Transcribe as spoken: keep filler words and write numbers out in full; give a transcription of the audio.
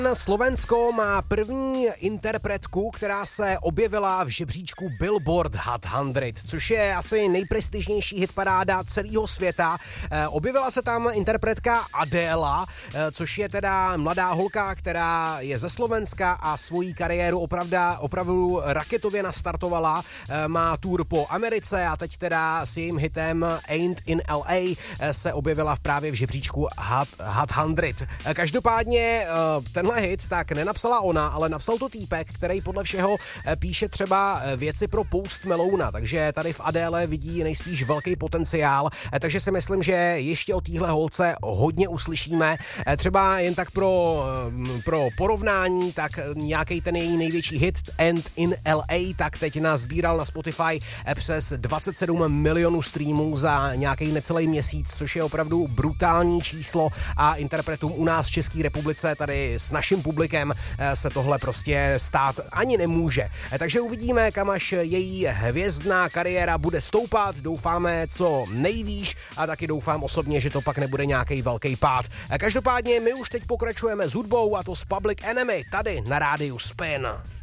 Slovensko má první interpretku, která se objevila v žebříčku Billboard Hot sto, což je asi nejprestižnější hitparáda celého světa. E, objevila se tam interpretka Adéla, e, což je teda mladá holka, která je ze Slovenska a svoji kariéru opravdu, opravdu raketově nastartovala. E, má tour po Americe a teď teda s jejím hitem Ain't in L A se objevila právě v žebříčku Hot, Hot sto. E, každopádně e, ten hit tak nenapsala ona, ale napsal to týpek, který podle všeho píše třeba věci pro Post Malona, takže tady v Adéle vidí nejspíš velký potenciál, takže si myslím, že ještě o téhle holce hodně uslyšíme. Třeba jen tak pro, pro porovnání, tak nějaký ten její největší hit Ain't in L A, tak teď nazbíral na Spotify přes dvacet sedm milionů streamů za nějaký necelý měsíc, což je opravdu brutální číslo a interpretům u nás v České republice tady s naším publikem se tohle prostě stát ani nemůže. Takže uvidíme, kam až její hvězdná kariéra bude stoupat. Doufáme co nejvýš a taky doufám osobně, že to pak nebude nějaký velký pád. Každopádně my už teď pokračujeme s hudbou a to s Public Enemy tady na rádiu Spin.